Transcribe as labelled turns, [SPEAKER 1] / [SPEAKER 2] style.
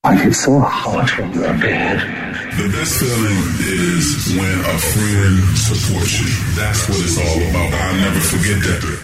[SPEAKER 1] I get so hot when you're bad.
[SPEAKER 2] The best feeling is when a friend supports you. That's what it's all about. I'll never forget that.